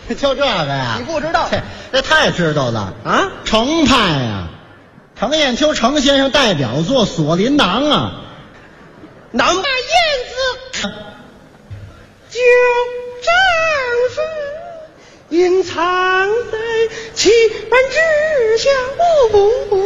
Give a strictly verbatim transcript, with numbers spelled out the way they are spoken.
就这个呀？ 你不知道？ 这太知道了啊！ 程派呀，程砚秋程先生代表作《锁麟囊》啊。 囊大燕子，旧丈夫隐藏在棋盘之下，不不不。